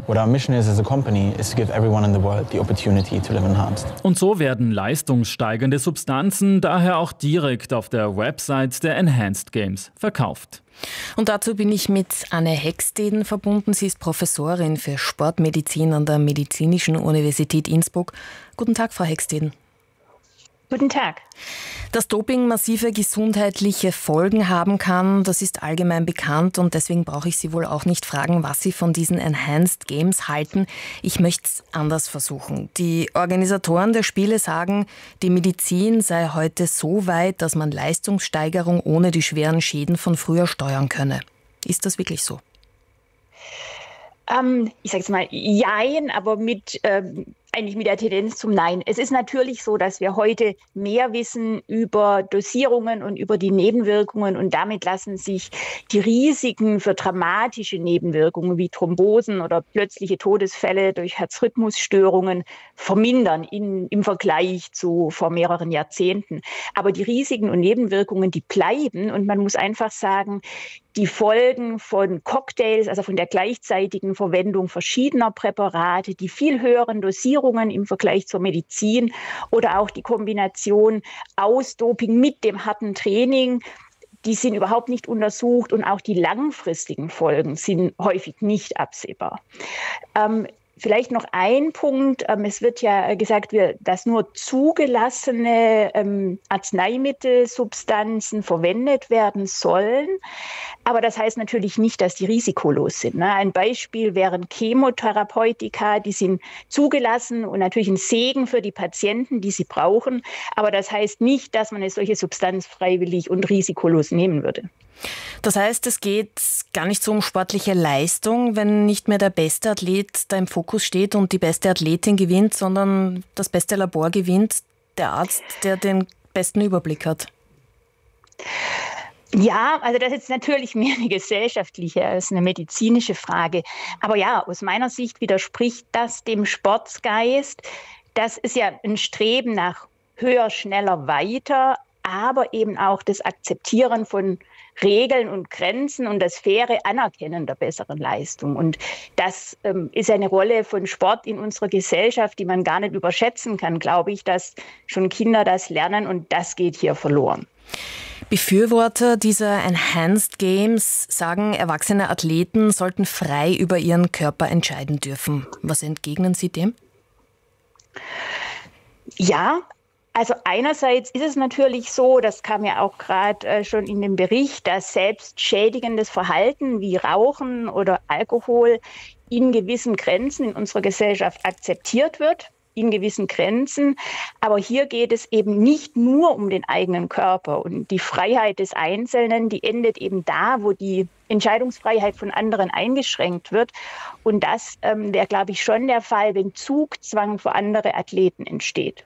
What our mission is as a company is to give everyone in the world the opportunity to live enhanced. Und so werden leistungssteigernde Substanzen daher auch direkt auf der Website der Enhanced Games verkauft. Und dazu bin ich mit Anne Hexteden verbunden. Sie ist Professorin für Sportmedizin an der Medizinischen Universität Innsbruck. Guten Tag, Frau Hexteden. Guten Tag. Dass Doping massive gesundheitliche Folgen haben kann, das ist allgemein bekannt und deswegen brauche ich Sie wohl auch nicht fragen, was Sie von diesen Enhanced Games halten. Ich möchte es anders versuchen. Die Organisatoren der Spiele sagen, die Medizin sei heute so weit, dass man Leistungssteigerung ohne die schweren Schäden von früher steuern könne. Ist das wirklich so? Ich sage jetzt mal, jein, aber eigentlich mit der Tendenz zum Nein. Es ist natürlich so, dass wir heute mehr wissen über Dosierungen und über die Nebenwirkungen und damit lassen sich die Risiken für dramatische Nebenwirkungen wie Thrombosen oder plötzliche Todesfälle durch Herzrhythmusstörungen vermindern im Vergleich zu vor mehreren Jahrzehnten. Aber die Risiken und Nebenwirkungen, die bleiben und man muss einfach sagen, die Folgen von Cocktails, also von der gleichzeitigen Verwendung verschiedener Präparate, die viel höheren Dosierungen im Vergleich zur Medizin oder auch die Kombination aus Doping mit dem harten Training, die sind überhaupt nicht untersucht und auch die langfristigen Folgen sind häufig nicht absehbar. Vielleicht noch ein Punkt. Es wird ja gesagt, dass nur zugelassene Arzneimittelsubstanzen verwendet werden sollen. Aber das heißt natürlich nicht, dass die risikolos sind. Ein Beispiel wären Chemotherapeutika, die sind zugelassen und natürlich ein Segen für die Patienten, die sie brauchen. Aber das heißt nicht, dass man eine solche Substanz freiwillig und risikolos nehmen würde. Das heißt, es geht gar nicht so um sportliche Leistung, wenn nicht mehr der beste Athlet da im Fokus steht und die beste Athletin gewinnt, sondern das beste Labor gewinnt, der Arzt, der den besten Überblick hat. Ja, also das ist natürlich mehr eine gesellschaftliche als eine medizinische Frage. Aber ja, aus meiner Sicht widerspricht das dem Sportgeist. Das ist ja ein Streben nach höher, schneller, weiter, aber eben auch das Akzeptieren von Regeln und Grenzen und das faire Anerkennen der besseren Leistung. Und das ist eine Rolle von Sport in unserer Gesellschaft, die man gar nicht überschätzen kann, glaube ich, dass schon Kinder das lernen und das geht hier verloren. Befürworter dieser Enhanced Games sagen, erwachsene Athleten sollten frei über ihren Körper entscheiden dürfen. Was entgegnen Sie dem? Ja, also einerseits ist es natürlich so, das kam ja auch gerade schon in dem Bericht, dass selbstschädigendes Verhalten wie Rauchen oder Alkohol in gewissen Grenzen in unserer Gesellschaft akzeptiert wird, in gewissen Grenzen. Aber hier geht es eben nicht nur um den eigenen Körper und die Freiheit des Einzelnen, die endet eben da, wo die Entscheidungsfreiheit von anderen eingeschränkt wird. Und das wäre, glaube ich, schon der Fall, wenn Zugzwang für andere Athleten entsteht.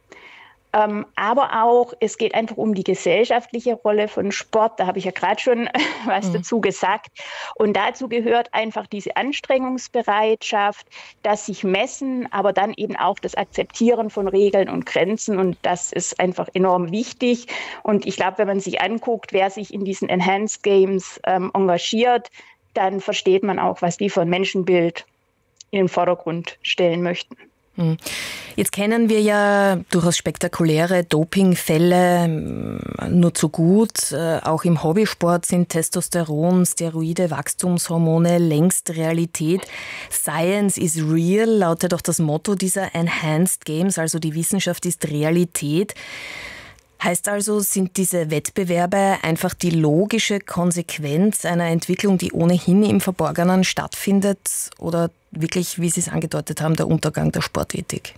Aber auch, es geht einfach um die gesellschaftliche Rolle von Sport. Da habe ich ja gerade schon was dazu gesagt. Und dazu gehört einfach diese Anstrengungsbereitschaft, das sich messen, aber dann eben auch das Akzeptieren von Regeln und Grenzen. Und das ist einfach enorm wichtig. Und ich glaube, wenn man sich anguckt, wer sich in diesen Enhanced Games engagiert, dann versteht man auch, was die für ein Menschenbild in den Vordergrund stellen möchten. Jetzt kennen wir ja durchaus spektakuläre Dopingfälle nur zu gut. Auch im Hobbysport sind Testosteron, Steroide, Wachstumshormone längst Realität. Science is real lautet auch das Motto dieser Enhanced Games, also die Wissenschaft ist Realität. Heißt also, sind diese Wettbewerbe einfach die logische Konsequenz einer Entwicklung, die ohnehin im Verborgenen stattfindet, oder wirklich, wie Sie es angedeutet haben, der Untergang der Sportethik?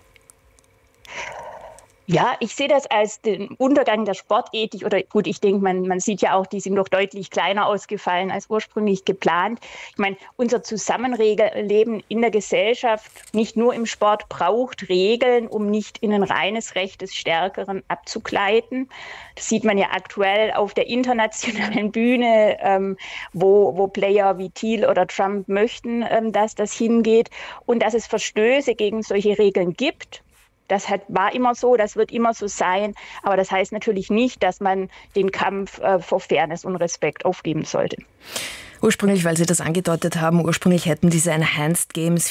Ja, ich sehe das als den Untergang der Sportethik oder gut, ich denke, man sieht ja auch, die sind doch deutlich kleiner ausgefallen als ursprünglich geplant. Ich meine, unser Zusammenleben in der Gesellschaft, nicht nur im Sport, braucht Regeln, um nicht in ein reines Recht des Stärkeren abzugleiten. Das sieht man ja aktuell auf der internationalen Bühne, wo Player wie Thiel oder Trump möchten, dass das hingeht und dass es Verstöße gegen solche Regeln gibt. Das war immer so, das wird immer so sein. Aber das heißt natürlich nicht, dass man den Kampf vor Fairness und Respekt aufgeben sollte. Ursprünglich, weil Sie das angedeutet haben, ursprünglich hätten diese Enhanced Games